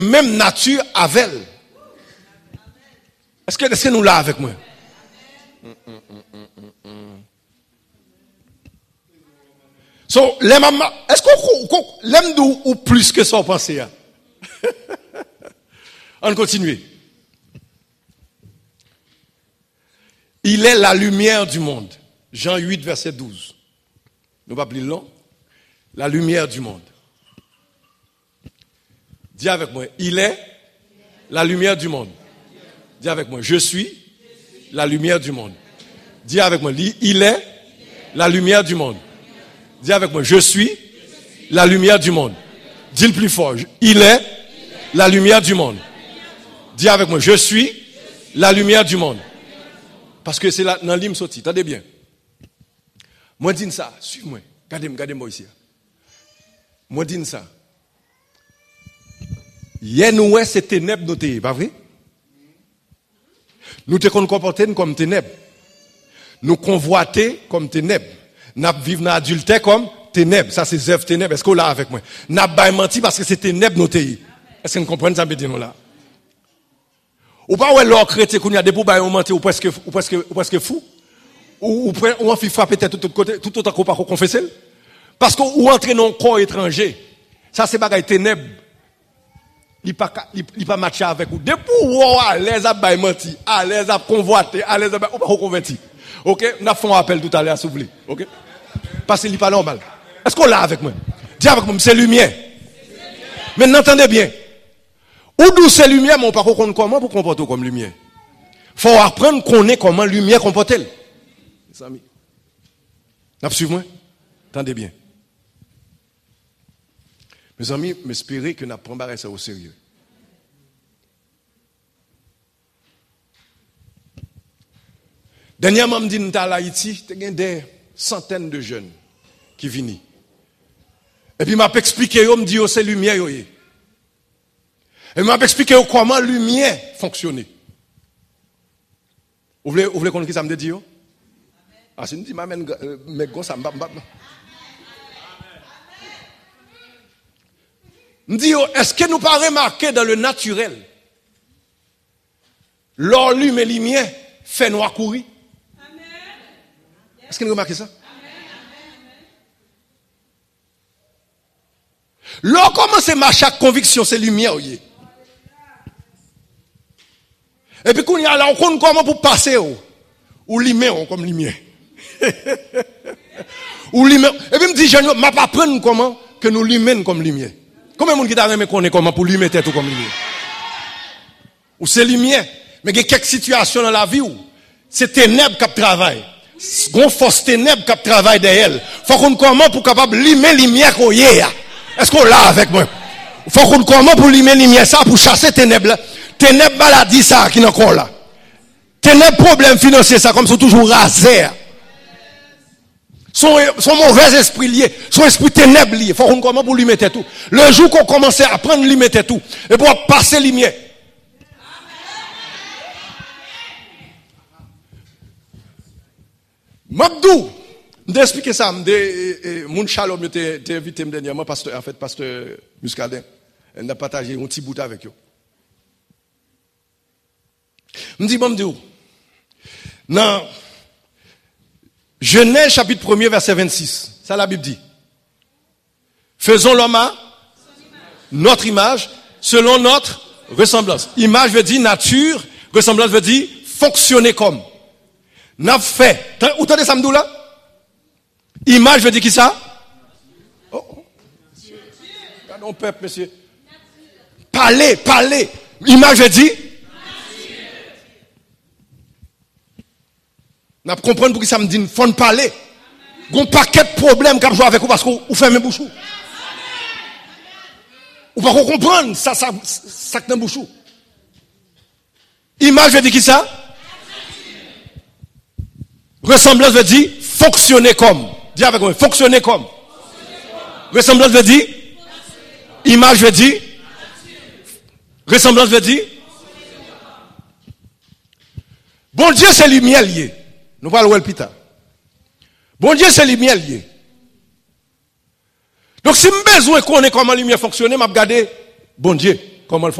même nature avec elle. Est-ce que nous là avec moi? So, est-ce qu'on l'aime ou plus que ça on pense? On continue. Il est la lumière du monde. Jean 8, verset 12. Nous pas plus long. La lumière du monde. Dis avec moi. Il est la lumière du monde. Dis avec moi. Je suis la lumière du monde. Dis avec moi. Il est la lumière du monde. Dis avec moi. Je suis la lumière du monde. Dis le plus fort. Il est la lumière du monde. Dis avec moi. Je suis la lumière du monde. Parce que c'est là, dans l'hymne sorti. Attendez bien. Moi, dis ça. Suivez-moi. Regardez-moi ici. Moi, dis ça. Hier, nous, c'est ténèbres, nous, pas vrai? Nous te comporter comme ténèbres. Nous convoiter comme ténèbres. Nous vivons dans l'adultère comme ténèbres. Ça, c'est zèvres ténèbres. Est-ce qu'on l'a avec moi? Nous avons menti parce que c'est ténèbres, nous, Est-ce que vous comprenez ça, nous, là? Ou pas, ouais, l'or chrétien, qu'on y a des bouts, on mentit, ou presque fou. Ou on fait frapper tête tout autant qu'on pas confesser. Parce qu'on entre dans un corps étranger. Ça, c'est bagaille ténèbres. Il pas matché avec vous. Depuis où à l'aise à menti, à l'aise à convoiter, à l'aise à pas converti. OK? Nous avons un appel tout à l'heure, s'il vous plaît. OK? Parce qu'il n'est pas normal. Est-ce qu'on l'a avec moi? Dis avec moi, c'est lumière. Maintenant, entendez bien. Où d'où c'est lumière, mais on ne peut pas comprendre comment pour comporter comme lumière. Il faut apprendre qu'on est comment lumière comporte. Mes amis. Suivez-moi. Attendez bien. Mes amis, m'espérez que nous prenons ça au sérieux. Dernièrement, je me dis à Haïti, il y a des centaines de jeunes qui viennent. Et puis, je m'ai expliqué, je me dis, c'est lumière. Et je m'ai expliqué comment la lumière fonctionne. Vous voulez connaître ce que ça me dit? Ah, si je me dis, mais ça me me dit, est-ce que nous pas remarquer dans le naturel, l'or, lume et lumière fait noir courir? Est-ce que nous remarquez ça? L'or commence à marcher à conviction, c'est lumière. Et puis, quand il y a là, on compte comment pour passer, ou lumière comme lumière. Ou lumière. Et puis, il me dit, je ne vais pas apprendre comment que nous lumière comme lumière. Combien de monde qui t'a remis qu'on est comment pour lui mettre tout comme lumière? Ou c'est lumière. Mais il y a quelques situations dans la vie où c'est ténèbres qui travaillent. Une force ténèbres qui travaille derrière elle. Faut qu'on comment pour capable limer lumière qu'on y est. Est-ce qu'on l'a avec moi? Faut qu'on comment pour limer lumière ça pour chasser ténèbres. Ténèbres maladie ça qui n'est encore là. Ténèbres problème financier ça comme c'est toujours rasé. Son mauvais esprit lié, son esprit ténèbre lié. Faut qu'on comment pour lui mettre tout. Le jour qu'on commençait à prendre lui mettre tout et pour passer lumière. Mabdou, m'expliquer ça, mon Shalom était invité dernièrement pasteur Muscadin. Elle a partagé un petit bout avec eux. Me dit Mabdou. Non. Genèse chapitre 1er verset 26. Ça la Bible dit. Faisons l'homme à notre image, selon notre ressemblance. Image veut dire nature, ressemblance veut dire fonctionner comme. N'a fait. Vous entendez ça me là? Image veut dire qui ça? Oh. Pardon peuple monsieur. Parler. Image veut dire n'a pas comprendre pour qui ça me dit il faut parler. Gon paquet de problèmes qu'a jouer avec vous parce que vous fermez bouche. Ou pas comprendre ça dans bouche. Image veut dire qui ça? Ressemblance veut dire fonctionner comme. Dis avec moi, fonctionner comme. Ressemblance veut dire image veut dire ressemblance veut dire bon Dieu c'est lumière lié. Nous parlons de Pita. Bon Dieu, c'est lumière lié. Donc, si je besoin qu'on ait comment la lumière fonctionne, je vais regarder bon Dieu. Comment